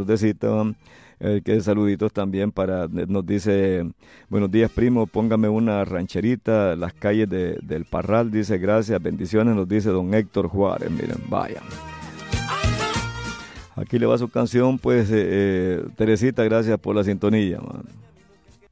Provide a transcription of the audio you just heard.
tardecita. Que saluditos también nos dice, buenos días primo, póngame una rancherita, las calles del Parral, dice, gracias, bendiciones, nos dice don Héctor Juárez, miren, vaya. Aquí le va su canción, pues, Teresita, gracias por la sintonía, man.